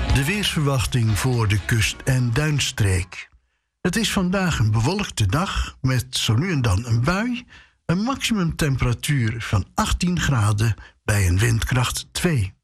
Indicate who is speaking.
Speaker 1: De weersverwachting voor de kust- en duinstreek. Het is vandaag een bewolkte dag met zo nu en dan een bui. Een maximumtemperatuur van 18 graden bij een windkracht 2.